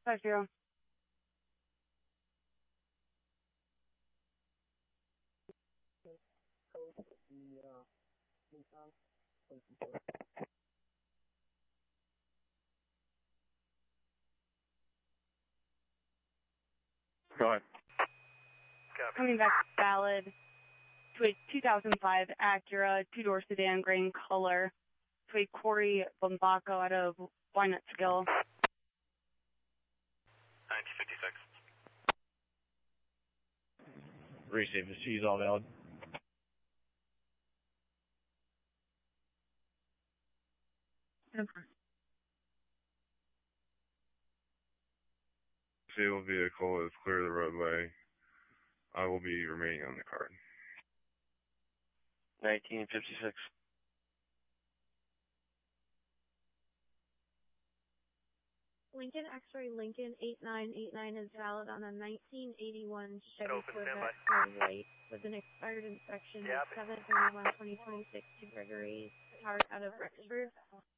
5-0. Go ahead. Coming back valid to a 2005 Acura two-door sedan, gray in color, to a Corey Bombaco out of Wynut Skill. 1956. Receive the C's all valid. Disabled vehicle is clear of the roadway. I will be remaining on the card. 1956. Lincoln X-ray Lincoln 8989 is valid on a 1981 Chevy Corvette white with an expired inspection 7/31/2026 to Gregory Hart out of Rexburg.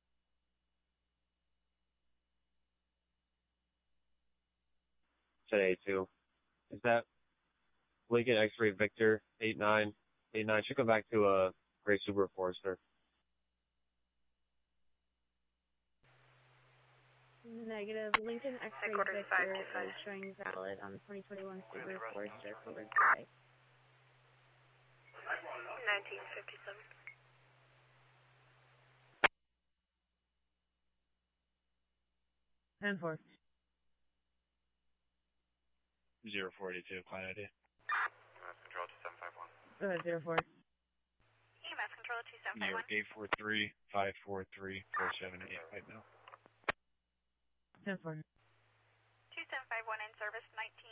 Today too. Is that Lincoln X-ray Victor 8989? Should come back to a gray Subaru Forester. Negative. Lincoln X-ray Victor is showing valid on 2021 Subaru Forester colored gray. 1957. And 4. 0482, client ID. EMS Control 2751. Go ahead, 04. EMS Control 2751. 0843 543 478 right now. 10-4. 2751 in service, 19.